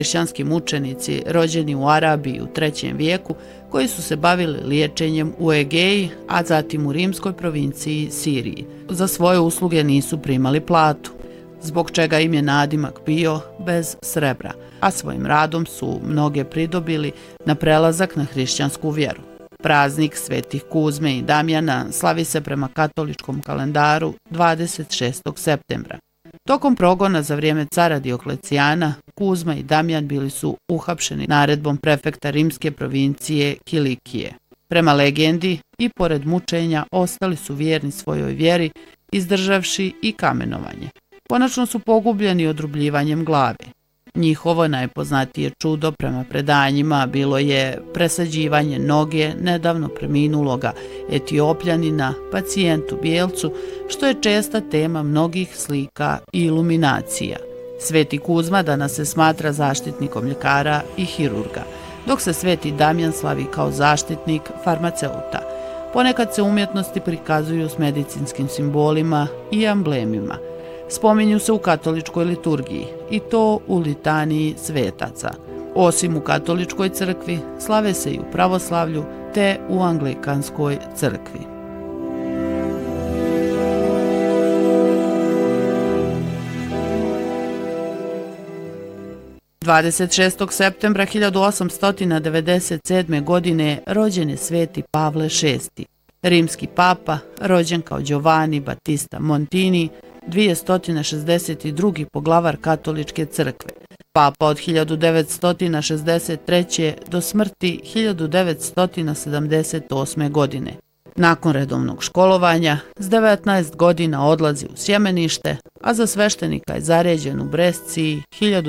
Hrišćanski mučenici rođeni u Arabiji u 3. vijeku koji su se bavili liječenjem u Egeji, a zatim u rimskoj provinciji Siriji. Za svoje usluge nisu primali platu, zbog čega im je nadimak bio bez srebra, a svojim radom su mnoge pridobili na prelazak na hrišćansku vjeru. Praznik svetih Kuzme i Damjana slavi se prema katoličkom kalendaru 26. septembra. Tokom progona za vrijeme cara Dioklecijana, Kuzma i Damjan bili su uhapšeni naredbom prefekta rimske provincije Kilikije. Prema legendi, i pored mučenja ostali su vjerni svojoj vjeri, izdržavši i kamenovanje. Konačno su pogubljeni odrubljivanjem glave. Njihovo najpoznatije čudo prema predanjima bilo je presađivanje noge nedavno preminuloga Etiopljanina, pacijentu bijelcu, što je česta tema mnogih slika i iluminacija. Sveti Kuzma danas se smatra zaštitnikom ljekara i hirurga, dok se Sveti Damjan slavi kao zaštitnik farmaceuta. Ponekad se umjetnosti prikazuju s medicinskim simbolima i amblemima. Spominju se u katoličkoj liturgiji, i to u litaniji svetaca. Osim u katoličkoj crkvi, slave se i u pravoslavlju te u anglikanskoj crkvi. – 26. septembra 1897. godine rođen je Sveti Pavle VI, rimski papa, rođen kao Giovanni Battista Montini, 262. poglavar katoličke crkve. Papa od 1963. do smrti 1978. godine. Nakon redovnog školovanja, s 19 godina odlazi u Sjemenište, a za sveštenika je zaređen u Bresciji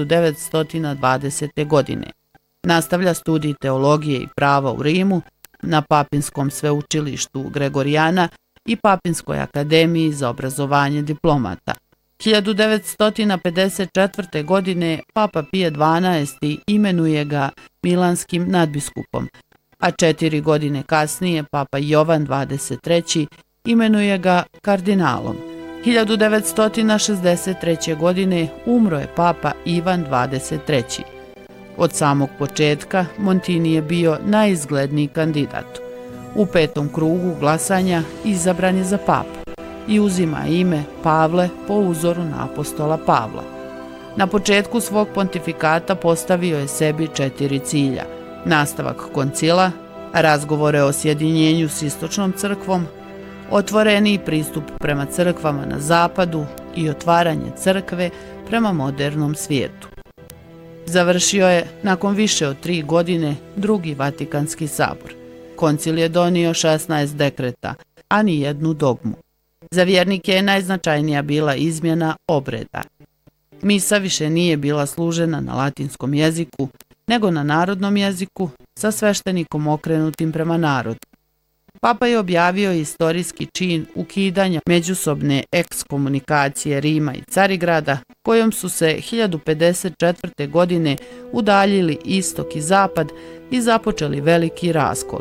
1920. godine. Nastavlja studij teologije i prava u Rimu, na Papinskom sveučilištu Gregorijana i Papinskoj akademiji za obrazovanje diplomata. 1954. godine Papa Pije XII. Imenuje ga milanskim nadbiskupom, a 4 godine kasnije Papa Jovan XXIII. Imenuje ga kardinalom. 1963. godine umro je Papa Ivan XXIII. Od samog početka Montini je bio najizgledniji kandidat. U 5. krugu glasanja izabran je za papu i uzima ime Pavle po uzoru na apostola Pavla. Na početku svog pontifikata postavio je sebi 4 cilja: nastavak koncila, razgovore o sjedinjenju s istočnom crkvom, otvoreniji pristup prema crkvama na zapadu i otvaranje crkve prema modernom svijetu. Završio je, nakon više od 3 godine, Drugi Vatikanski sabor. Koncil je donio 16 dekreta, a ni jednu dogmu. Za vjernike je najznačajnija bila izmjena obreda. Misa više nije bila služena na latinskom jeziku, nego na narodnom jeziku, sa sveštenikom okrenutim prema narodu. Papa je objavio istorijski čin ukidanja međusobne ekskomunikacije Rima i Carigrada, kojom su se 1054. godine udaljili istok i zapad i započeli veliki raskol.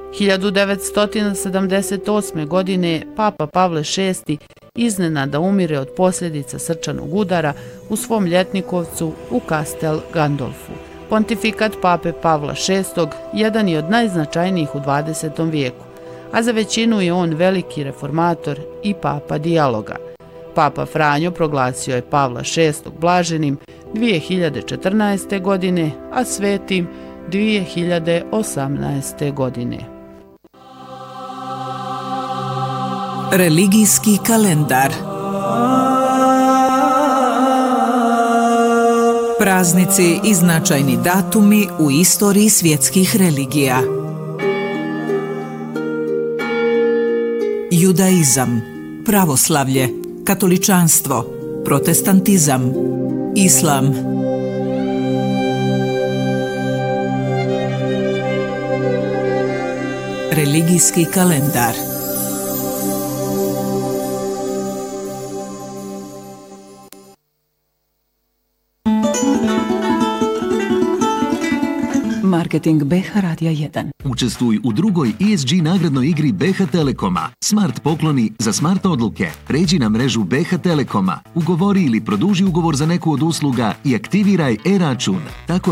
1978. godine Papa Pavle VI. Iznenada umire od posljedica srčanog udara u svom ljetnikovcu u Castel Gandolfu. Pontifikat Pape Pavla VI. Jedan je od najznačajnijih u 20. vijeku, a za većinu je on veliki reformator i papa dijaloga. Papa Franjo proglasio je Pavla VI. Blaženim 2014. godine, a svetim 2018. godine. Religijski kalendar. Praznici i značajni datumi u istoriji svjetskih religija. Judaizam, pravoslavlje, katoličanstvo, protestantizam, islam. Religijski kalendar. Marketing BH Radija 1. Učestvuj u drugoj ESG nagradnoj igri BH Telekoma. Smart pokloni za smart odluke. Pređi na mrežu BH Telekoma, ugovori ili produži ugovor za neku od usluga i aktiviraj e-račun. Tako